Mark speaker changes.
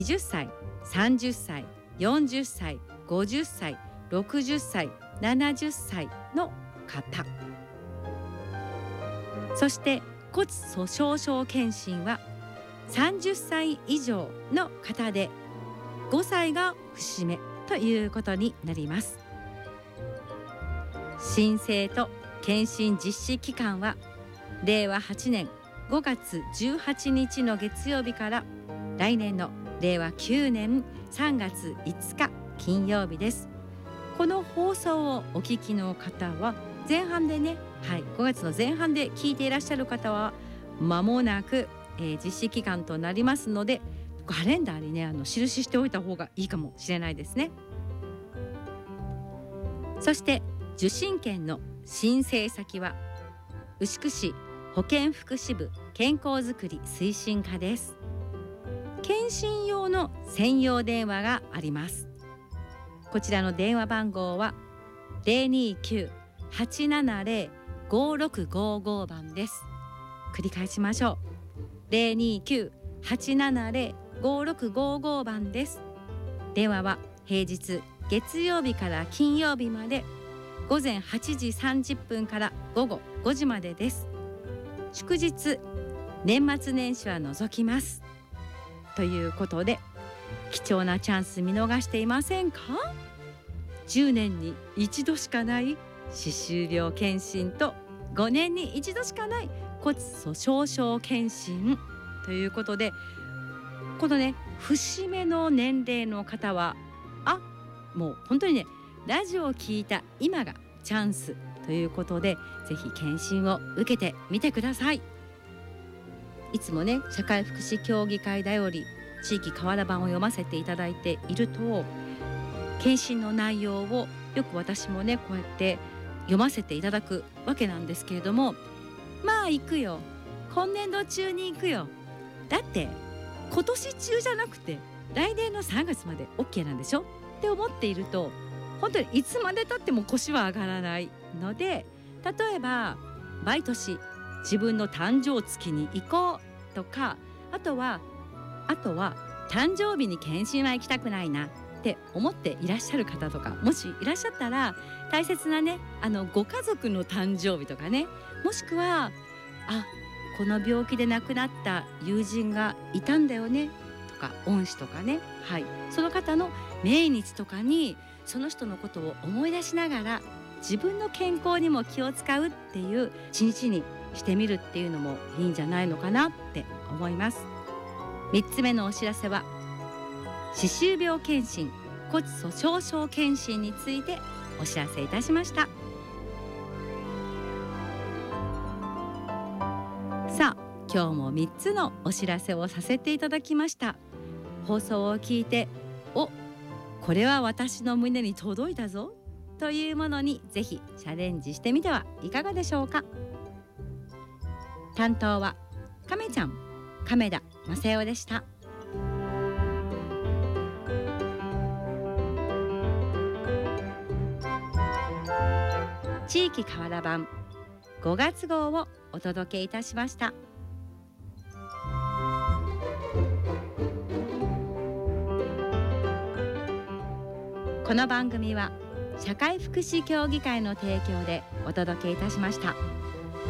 Speaker 1: 20歳、30歳、40歳、50歳、60歳、70歳の方、そして骨粗しょう症検診は30歳以上の方で5歳が節目ということになります。申請と検診実施期間は令和8年5月18日の月曜日から来年の令和9年3月5日金曜日です。この放送をお聞きの方は前半でね、5月の前半で聞いていらっしゃる方は間もなく、実施期間となりますので、カレンダーにね印しておいた方がいいかもしれないですね。そして受診券の申請先は牛久市保健福祉部健康づくり推進課です。検診用の専用電話があります。こちらの電話番号は 029-870-5655 番です。繰り返しましょう。 029-870-5655 番です。電話は平日月曜日から金曜日まで午前8時30分から午後5時までです。祝日、年末年始は除きますということで、貴重なチャンス見逃していませんか？10年に一度しかない歯周病検診と5年に一度しかない骨粗しょう症検診ということで、このね節目の年齢の方はもう本当にねラジオを聞いた今がチャンスということで、ぜひ検診を受けてみてください。いつもね社会福祉協議会だより地域河原版を読ませていただいていると、検診の内容をよく私もねこうやって読ませていただくわけなんですけれども、まあ行くよ、今年度中に行くよ、だって今年中じゃなくて来年の3月まで OK なんでしょって思っていると、本当にいつまで経っても腰は上がらないので、例えば毎年自分の誕生月に行こうとか、あとは誕生日に検診は行きたくないなって思っていらっしゃる方とか、もしいらっしゃったら大切なねご家族の誕生日とかね、もしくはこの病気で亡くなった友人がいたんだよねとか、恩師とかね、その方の命日とかにその人のことを思い出しながら自分の健康にも気を使うっていう一日にしてみるっていうのもいいんじゃないのかなって思います。3つ目のお知らせは歯周病検診、骨粗しょう症検診についてお知らせいたしました。さあ今日も3つのお知らせをさせていただきました。放送を聞いてこれは私の胸に届いたぞというものにぜひチャレンジしてみてはいかがでしょうか。担当は亀ちゃん亀田正代でした。地域河原版5月号をお届けいたしました。この番組は社会福祉協議会の提供でお届けいたしました。